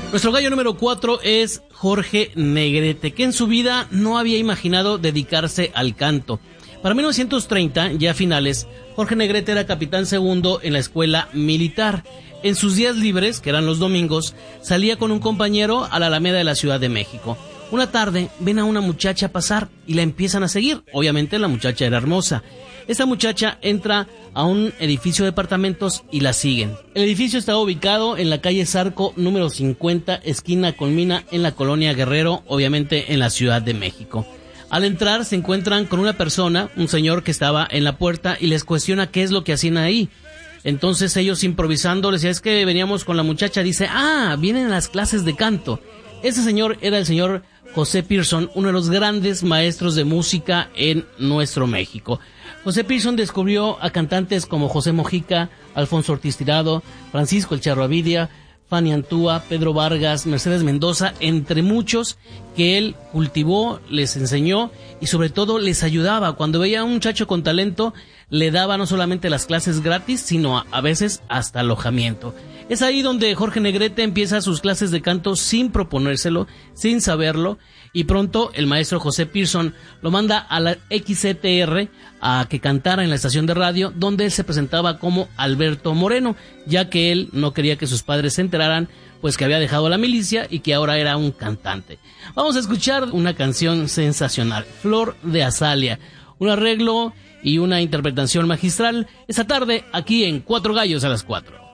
Nuestro gallo número 4 es Jorge Negrete, que en su vida no había imaginado dedicarse al canto. Para 1930, ya a finales, Jorge Negrete era capitán segundo en la escuela militar. En sus días libres, que eran los domingos, salía con un compañero a la Alameda de la Ciudad de México. Una tarde ven a una muchacha pasar y la empiezan a seguir. Obviamente la muchacha era hermosa. Esta muchacha entra a un edificio de departamentos y la siguen. El edificio está ubicado en la calle Zarco número 50, esquina Colmina, en la colonia Guerrero, obviamente en la Ciudad de México. Al entrar se encuentran con una persona, un señor que estaba en la puerta, y les cuestiona qué es lo que hacían ahí. Entonces ellos, improvisando, les decían: es que veníamos con la muchacha. Dice: vienen a las clases de canto. Ese señor era el señor José Pearson, uno de los grandes maestros de música en nuestro México. José Pearson descubrió a cantantes como José Mojica, Alfonso Ortiz Tirado, Francisco El Charro Avidia, Fanny Antúa, Pedro Vargas, Mercedes Mendoza, entre muchos que él cultivó, les enseñó y sobre todo les ayudaba. Cuando veía a un muchacho con talento, le daba no solamente las clases gratis, sino a veces hasta alojamiento. Es ahí donde Jorge Negrete empieza sus clases de canto sin proponérselo, sin saberlo, y pronto el maestro José Pearson lo manda a la XCTR a que cantara en la estación de radio, donde él se presentaba como Alberto Moreno, ya que él no quería que sus padres se enteraran, pues que había dejado la milicia y que ahora era un cantante. Vamos a escuchar una canción sensacional, Flor de Azalea, un arreglo y una interpretación magistral esta tarde aquí en Cuatro Gallos a las 4.